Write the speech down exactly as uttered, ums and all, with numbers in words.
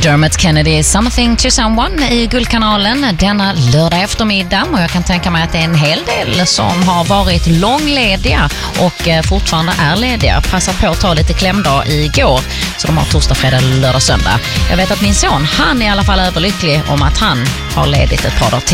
Dermot Kennedy, Something to Someone i Guldkanalen denna lördag eftermiddag, och jag kan tänka mig att det är en hel del som har varit långlediga och fortfarande är lediga. Passa på att ta lite klämdag igår, så de har torsdag, fredag, lördag, söndag. Jag vet att min son, han är i alla fall överlycklig om att han har ledigt ett par dagar till.